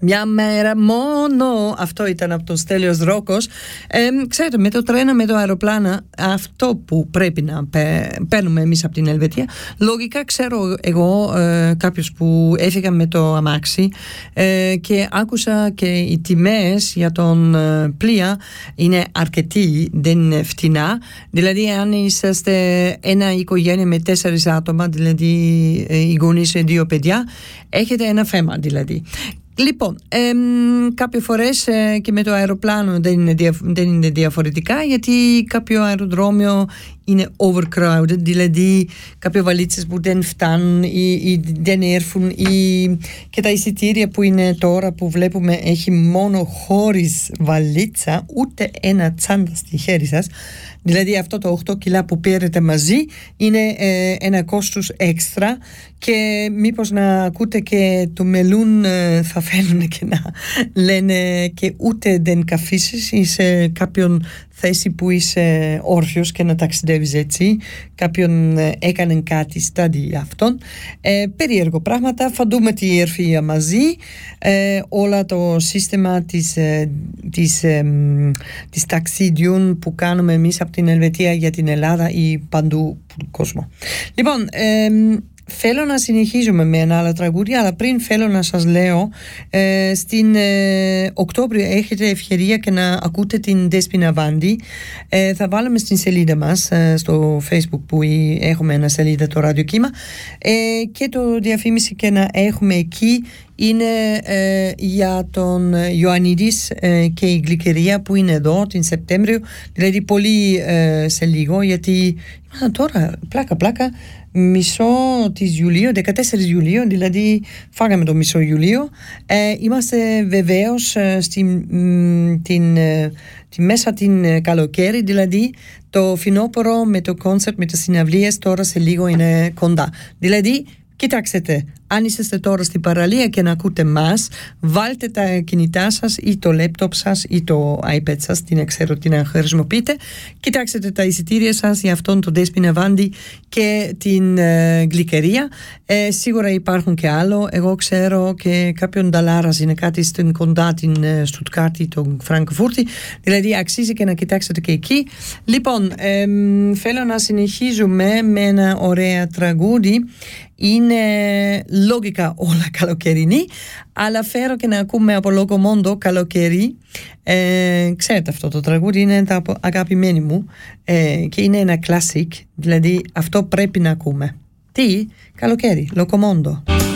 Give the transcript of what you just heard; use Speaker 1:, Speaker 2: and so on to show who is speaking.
Speaker 1: Μια μέρα μόνο. Αυτό ήταν από τον Στέλιος Ρόκος. Ξέρετε, με το τρένα, με το αεροπλάνο, αυτό που πρέπει να παίρνουμε εμείς από την Ελβετία, λογικά ξέρω εγώ κάποιους που έφυγαν με το αμάξι και άκουσα και οι τιμές για τον πλοία είναι αρκετοί, δεν είναι φτηνά. Δηλαδή αν είσαστε ένα οικογένεια με 4 άτομα, δηλαδή οι γονείς και 2 παιδιά, έχετε ένα θέμα δηλαδή. Λοιπόν, κάποιες φορές και με το αεροπλάνο δεν είναι διαφορετικά, γιατί κάποιο αεροδρόμιο είναι overcrowded, δηλαδή κάποιες βαλίτσες που δεν φτάνουν ή δεν έρθουν, και τα εισιτήρια που είναι τώρα που βλέπουμε έχει μόνο χωρίς βαλίτσα, ούτε ένα τσάντα στη χέρι σας. Δηλαδή αυτό το 8 κιλά που πήρετε μαζί είναι ένα κόστος έξτρα, και μήπως να ακούτε και το μελούν θα φαίνουν και να λένε και ούτε δεν καθίσεις ή σε κάποιον θέση που είσαι όρθιος και να ταξιδεύεις έτσι. Κάποιον έκανε κάτι στάδι αυτόν. Περίεργο πράγματα. Θα δούμε τι έρθει μαζί. Όλα το σύστημα της ταξίδιων που κάνουμε εμείς από την Ελβετία για την Ελλάδα ή παντού στον κόσμο. Λοιπόν, θέλω να συνεχίζουμε με ένα άλλο τραγούδι, αλλά πριν θέλω να σας λέω, στην Οκτώβριο έχετε ευκαιρία και να ακούτε την Δέσποινα Βάντη. Θα βάλουμε στην σελίδα μας στο Facebook, που έχουμε ένα σελίδα, το Ράδιο Κύμα, και το διαφήμιση και να έχουμε εκεί είναι για τον Ιωαννίδης και η Γλυκερία που είναι εδώ την Σεπτέμβριο, δηλαδή πολύ σε λίγο, γιατί τώρα πλάκα μισό της Ιουλίου, 14 Ιουλίου, δηλαδή φάγαμε το μισό Ιουλίου. Είμαστε βεβαίως τη μέσα την καλοκαίρι, δηλαδή το φθινόπωρο με το κόνσερτ, με τις συναυλίες τώρα σε λίγο είναι κοντά. Δηλαδή, κοιτάξτε, αν είστε τώρα στην παραλία και να ακούτε μας, βάλτε τα κινητά σας ή το λέπτοπ σας ή το iPad σας, τι να ξέρω τι να χρησιμοποιείτε. Κοιτάξτε τα εισιτήρια σας για αυτόν τον Δέσποινα Βάντη και την Γλυκερία. Σίγουρα υπάρχουν και άλλο. Εγώ ξέρω και κάποιον Νταλάρας είναι κάτι στην κοντά την Στουτκάρτη, τον Φραγκφούρτη. Δηλαδή αξίζει και να κοιτάξετε και εκεί. Λοιπόν, θέλω να συνεχίζουμε με ένα ωραίο τραγούδι. Είναι λογικά όλα καλοκαιρινή, αλλά φέρω και να ακούμε από Λοκομόντο καλοκαιρί. Ξέρετε, αυτό το τραγούδι είναι τα αγαπημένη μου και είναι ένα classic, δηλαδή αυτό πρέπει να ακούμε. Τι, καλοκαίρι, Λοκομόντο.